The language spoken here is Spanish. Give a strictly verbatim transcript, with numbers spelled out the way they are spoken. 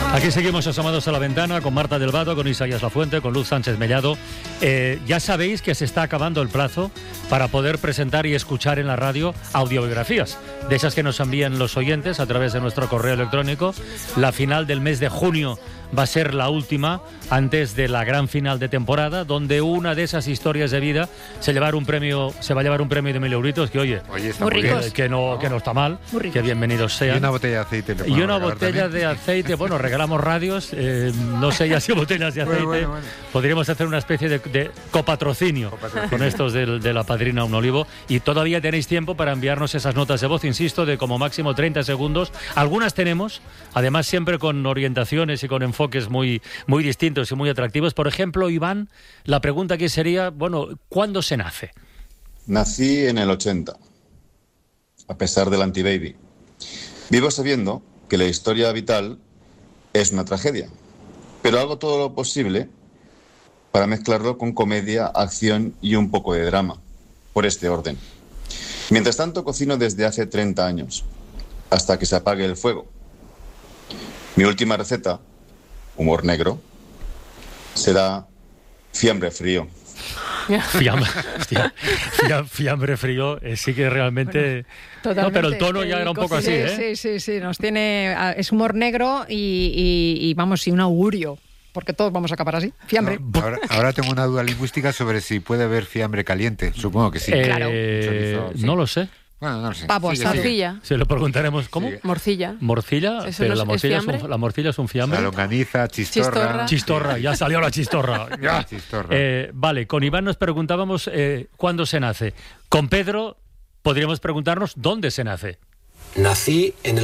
Aquí seguimos asomados a la ventana con Marta del Vado, con Isaías Lafuente, con Luz Sánchez Mellado. Eh, ya sabéis que se está acabando el plazo para poder presentar y escuchar en la radio audiobiografías, de esas que nos envían los oyentes a través de nuestro correo electrónico. La final del mes de junio va a ser la última antes de la gran final de temporada, donde una de esas historias de vida se llevar un premio, se va a llevar un premio de mil euritos, que oye, Oye, está muy muy ricos. bien. que, que no, que no está mal, Muy que bienvenidos sean. Y una botella de aceite. le Y podemos una regalar botella también. de aceite, bueno, regalamos radios, eh, no sé ya si botellas de aceite. Bueno, bueno, bueno. Podríamos hacer una especie de, de copatrocinio, Copatrocinio. con estos del- de, la Padrina Un Olivo. Y todavía tenéis tiempo para enviarnos esas notas de voz, insisto, de como máximo treinta segundos. Algunas tenemos, además siempre con orientaciones y con enfoques muy, muy distintos y muy atractivos. Por ejemplo, Iván, la pregunta aquí sería, bueno, ¿cuándo se nace? Nací en el ochenta, a pesar del anti-baby. Vivo sabiendo que la historia vital es una tragedia, pero hago todo lo posible para mezclarlo con comedia, acción y un poco de drama, por este orden. Mientras tanto, cocino desde hace treinta años, hasta que se apague el fuego. Mi última receta, humor negro, será fiambre frío. Fiambre, hostia, fia- fiambre frío, eh, sí que realmente... Totalmente. No, pero el tono ya era un poco así, Sí, ¿eh? Sí, sí, sí, nos tiene... ah, Es humor negro y, y, y vamos, y un augurio, porque todos vamos a acabar así. Fiambre. No, ahora, ahora tengo una duda lingüística sobre si puede haber fiambre caliente. Supongo que sí. Eh, Claro. Chorizo, sí. No lo sé. Bueno, no lo sé. Pavo Sigue, asado. sigue. Morcilla. Se lo preguntaremos. ¿Cómo? Sigue. Morcilla. Morcilla, ¿Eso pero no la es- morcilla es es, un, fiambre? la morcilla es un fiambre. La longaniza, chistorra. Chistorra. Chistorra, ya salió la chistorra. Ya. Chistorra. Eh, vale, con Iván nos preguntábamos eh, cuándo se nace. Con Pedro podríamos preguntarnos dónde se nace. Nací en el